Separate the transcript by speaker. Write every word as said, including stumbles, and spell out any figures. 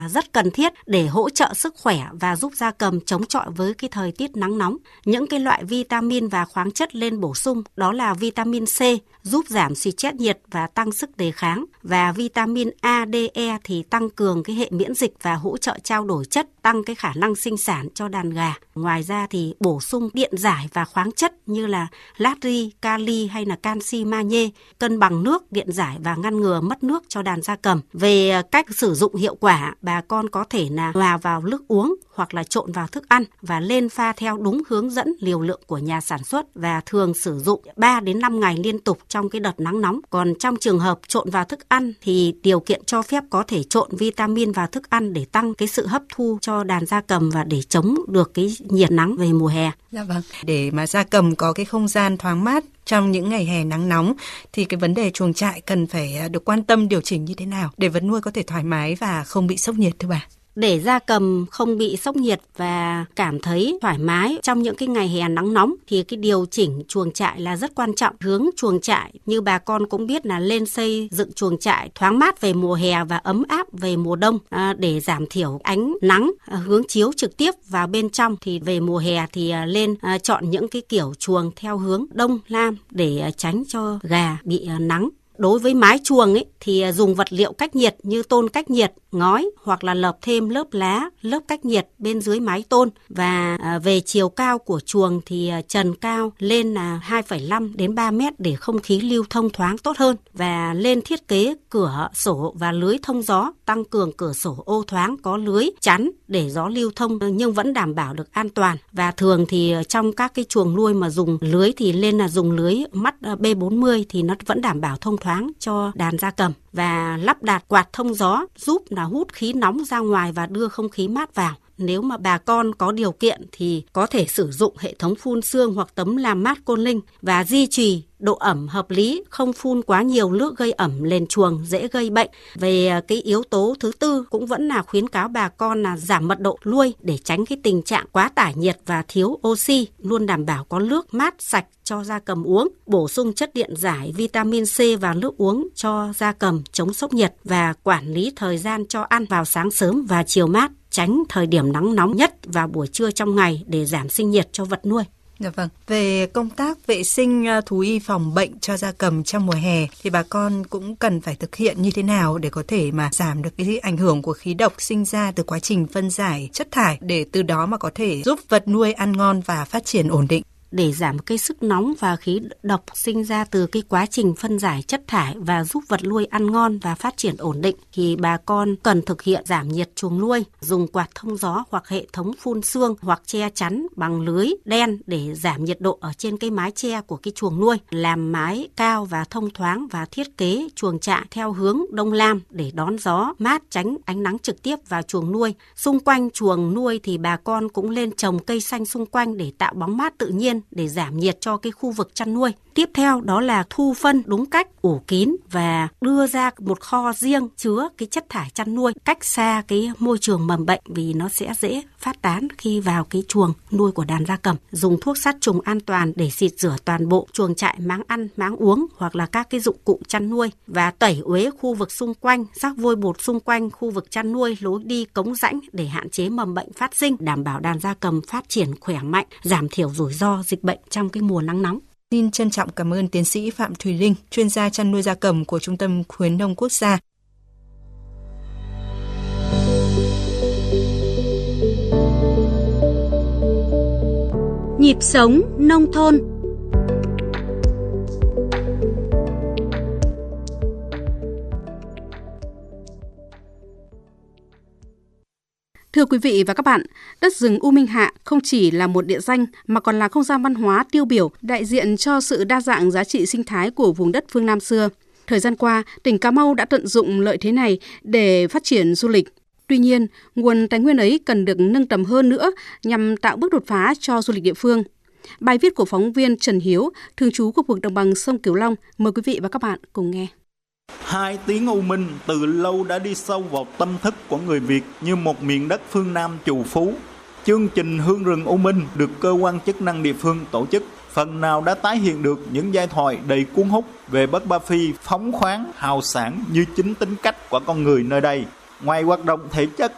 Speaker 1: rất cần thiết để hỗ trợ sức khỏe và giúp gia cầm chống chọi với cái thời tiết nắng nóng. Những cái loại vitamin và khoáng chất lên bổ sung đó là vitamin C giúp giảm suy stress nhiệt và tăng sức đề kháng, và vitamin A, D, E thì tăng cường cái hệ miễn dịch và hỗ trợ trao đổi chất, tăng cái khả năng sinh sản cho đàn gà. Ngoài ra thì bổ sung điện giải và khoáng chất như là natri, kali hay là canxi, magie, cân bằng nước, điện giải và ngăn ngừa mất nước cho đàn gia cầm. Về cách sử dụng hiệu quả, bà con có thể là hòa vào nước uống hoặc là trộn vào thức ăn và lên pha theo đúng hướng dẫn liều lượng của nhà sản xuất, và thường sử dụng ba đến năm ngày liên tục trong cái đợt nắng nóng. Còn trong trường hợp trộn vào thức ăn thì điều kiện cho phép có thể trộn vitamin vào thức ăn để tăng cái sự hấp thu cho đàn gia cầm và để chống được cái nhiệt nắng về mùa hè.
Speaker 2: Dạ vâng. Để mà gia cầm có cái không gian thoáng mát trong những ngày hè nắng nóng thì cái vấn đề chuồng trại cần phải được quan tâm điều chỉnh như thế nào để vật nuôi có thể thoải mái và không bị sốc nhiệt thưa bà?
Speaker 1: Để gia cầm không bị sốc nhiệt và cảm thấy thoải mái trong những cái ngày hè nắng nóng thì cái điều chỉnh chuồng trại là rất quan trọng. Hướng chuồng trại như bà con cũng biết là lên xây dựng chuồng trại thoáng mát về mùa hè và ấm áp về mùa đông à, để giảm thiểu ánh nắng à, hướng chiếu trực tiếp vào bên trong. Thì về mùa hè thì à, lên à, chọn những cái kiểu chuồng theo hướng đông nam để à, tránh cho gà bị à, nắng. Đối với mái chuồng ấy, thì dùng vật liệu cách nhiệt như tôn cách nhiệt, ngói hoặc là lợp thêm lớp lá, lớp cách nhiệt bên dưới mái tôn. Và à, về chiều cao của chuồng thì à, trần cao lên là hai phẩy năm đến ba mét để không khí lưu thông thoáng tốt hơn. Và lên thiết kế cửa sổ và lưới thông gió, tăng cường cửa sổ ô thoáng có lưới chắn để gió lưu thông nhưng vẫn đảm bảo được an toàn. Và thường thì trong các cái chuồng nuôi mà dùng lưới thì lên là dùng lưới mắt B bốn mươi thì nó vẫn đảm bảo thông thoáng cho đàn gia cầm. Và lắp đặt quạt thông gió giúp là hút khí nóng ra ngoài và đưa không khí mát vào. Nếu mà bà con có điều kiện thì có thể sử dụng hệ thống phun sương hoặc tấm làm mát Côn Linh và duy trì độ ẩm hợp lý, không phun quá nhiều nước gây ẩm lên chuồng dễ gây bệnh. Về cái yếu tố thứ tư cũng vẫn là khuyến cáo bà con là giảm mật độ nuôi để tránh cái tình trạng quá tải nhiệt và thiếu oxy, luôn đảm bảo có nước mát sạch cho gia cầm uống, bổ sung chất điện giải, vitamin C vào nước uống cho gia cầm chống sốc nhiệt và quản lý thời gian cho ăn vào sáng sớm và chiều mát, tránh thời điểm nắng nóng nhất vào buổi trưa trong ngày để giảm sinh nhiệt cho vật nuôi.
Speaker 2: Dạ vâng. Về công tác vệ sinh thú y phòng bệnh cho gia cầm trong mùa hè thì bà con cũng cần phải thực hiện như thế nào để có thể mà giảm được cái ảnh hưởng của khí độc sinh ra từ quá trình phân giải chất thải, để từ đó mà có thể giúp vật nuôi ăn ngon và phát triển ổn định?
Speaker 1: Để giảm cái sức nóng và khí độc sinh ra từ cái quá trình phân giải chất thải và giúp vật nuôi ăn ngon và phát triển ổn định thì bà con cần thực hiện giảm nhiệt chuồng nuôi, dùng quạt thông gió hoặc hệ thống phun sương hoặc che chắn bằng lưới đen để giảm nhiệt độ ở trên cái mái che của cái chuồng nuôi, làm mái cao và thông thoáng và thiết kế chuồng trại theo hướng đông nam để đón gió mát, tránh ánh nắng trực tiếp vào chuồng nuôi. Xung quanh chuồng nuôi thì bà con cũng nên trồng cây xanh xung quanh để tạo bóng mát tự nhiên để giảm nhiệt cho cái khu vực chăn nuôi. Tiếp theo đó là thu phân đúng cách, ủ kín và đưa ra một kho riêng chứa cái chất thải chăn nuôi cách xa cái môi trường mầm bệnh vì nó sẽ dễ phát tán khi vào cái chuồng nuôi của đàn gia cầm. Dùng thuốc sát trùng an toàn để xịt rửa toàn bộ chuồng trại, máng ăn, máng uống hoặc là các cái dụng cụ chăn nuôi, và tẩy uế khu vực xung quanh, rắc vôi bột xung quanh khu vực chăn nuôi, lối đi, cống rãnh để hạn chế mầm bệnh phát sinh, đảm bảo đàn gia cầm phát triển khỏe mạnh, giảm thiểu rủi ro dịch bệnh trong cái mùa nắng nóng.
Speaker 2: Xin trân trọng cảm ơn tiến sĩ Phạm Thùy Linh, chuyên gia chăn nuôi gia cầm của Trung tâm Khuyến nông Quốc gia.
Speaker 3: Nhịp sống nông thôn. Thưa quý vị và các bạn, đất rừng U Minh Hạ không chỉ là một địa danh mà còn là không gian văn hóa tiêu biểu đại diện cho sự đa dạng giá trị sinh thái của vùng đất phương Nam xưa. Thời gian qua, tỉnh Cà Mau đã tận dụng lợi thế này để phát triển du lịch. Tuy nhiên, nguồn tài nguyên ấy cần được nâng tầm hơn nữa nhằm tạo bước đột phá cho du lịch địa phương. Bài viết của phóng viên Trần Hiếu, thường trú khu vực đồng bằng sông Cửu Long, mời quý vị và các bạn cùng nghe.
Speaker 4: Hai tiếng U Minh từ lâu đã đi sâu vào tâm thức của người Việt như một miền đất phương Nam trù phú. Chương trình Hương rừng U Minh được cơ quan chức năng địa phương tổ chức, phần nào đã tái hiện được những giai thoại đầy cuốn hút về Bất Ba Phi phóng khoáng, hào sảng như chính tính cách của con người nơi đây. Ngoài hoạt động thể chất